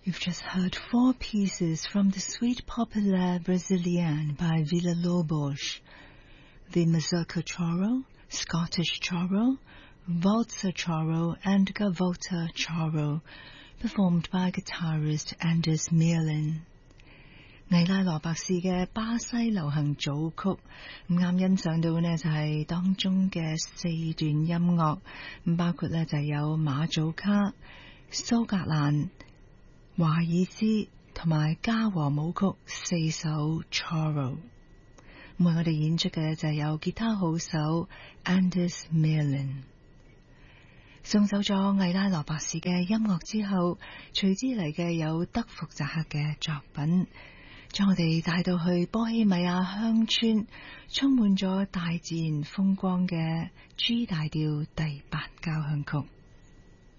You've just heard 4 pieces from the Suite Populaire Brésilienne by Villa-Lobos: the Mazurka Choro, Scottish Choro, Walzer Choro and Gavotta Choro, performed by guitarist Anders Mielin。倪拉羅伯士嘅巴西流行組曲，啱欣賞到呢就係當中嘅4段音樂，包括呢就有馬祖卡、蘇格蘭、華爾茲同埋嘉和舞曲4首 Choro。為我哋演出嘅就有吉他好手 Anders Mielin。送走咗倪拉羅伯士嘅音樂之後，隨之嚟嘅有德福扎克嘅作品，將我哋帶到去波希米亞鄉村，充滿咗大自然風光嘅 G 大調第8交響曲。